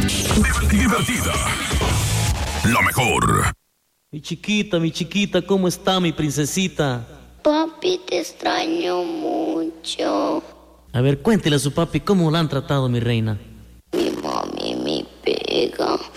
Divertida. La mejor. Mi chiquita, ¿cómo está mi princesita? Papi, te extraño mucho. A ver, cuéntele a su papi cómo la han tratado, mi reina. Mi mami me pega.